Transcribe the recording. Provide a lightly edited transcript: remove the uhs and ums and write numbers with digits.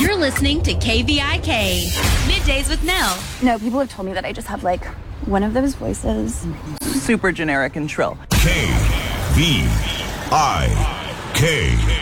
You're listening to KVIK, Middays with Nell. No, people have told me that I just have like one of those voices. Super generic and shrill. KVIK.